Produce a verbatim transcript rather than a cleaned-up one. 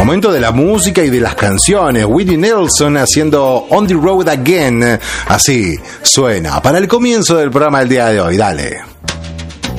Momento de la música y de las canciones. Whitney Nelson haciendo On the Road Again. Así suena para el comienzo del programa del día de hoy. Dale.